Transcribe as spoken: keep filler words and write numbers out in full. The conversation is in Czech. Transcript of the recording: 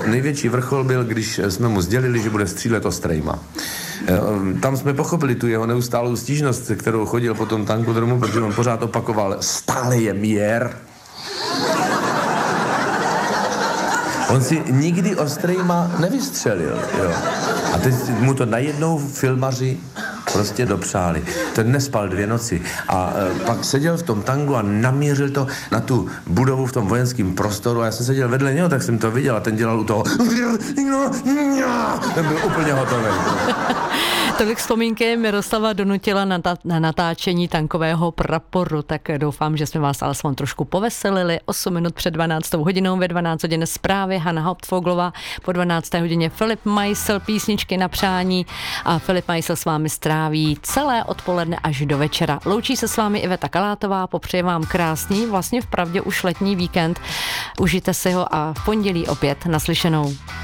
největší vrchol byl, když jsme mu sdělili, že bude střílet ostrejma. Tam jsme pochopili tu jeho neustálou stížnost, kterou chodil po tom tankodromu, protože on pořád opakoval, stále je mír. On si nikdy ostrejma nevystřelil, jo. A teď mu to najednou filmaři prostě dopřáli. Ten nespal dvě noci a e, pak seděl v tom tanku a namířil to na tu budovu v tom vojenském prostoru a já jsem seděl vedle něho, tak jsem to viděl a ten dělal u toho ten byl úplně hotový. Tolik vzpomínky Miroslava donutila na, ta, na natáčení tankového praporu, tak doufám, že jsme vás alespoň trošku poveselili. osm minut před dvanáctou hodinou, ve dvanáct hodin zprávy Hana Hauptfoglová, po dvanácté hodině Filip Meissl, písničky na přání a Filip Meissl s vámi stráví celé odpoledne až do večera. Loučí se s vámi Iveta Kalátová, popřeje vám krásný, vlastně vpravdě už letní víkend. Užijte si ho a v pondělí opět naslyšenou.